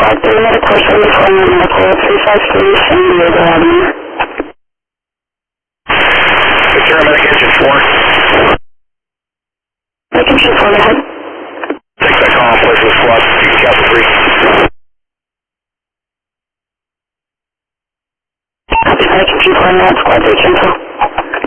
3 medical service, 1 medical, 353 San Diego Avenue. Zero medic engine 4. Medic engine 4, go ahead. Take that call, place with squad, you can count to 3. Copy, medic engine 4, now squad 3 cancel.